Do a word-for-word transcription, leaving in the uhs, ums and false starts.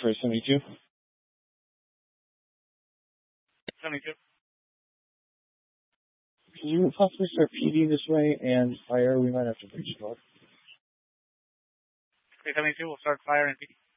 For seventy-two. seventy-two. Can you possibly start P D this way and fire? We might have to breach door. Okay, seventy-two, we'll start fire and P D.